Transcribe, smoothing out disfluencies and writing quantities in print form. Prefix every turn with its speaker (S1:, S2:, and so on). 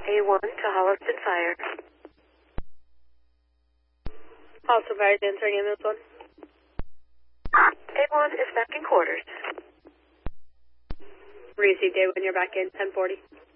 S1: A1 to Holliston Fire.
S2: Holliston Fire, answering ambulance 1.
S1: A1 is back in quarters.
S2: Received A1, you're back in 1040.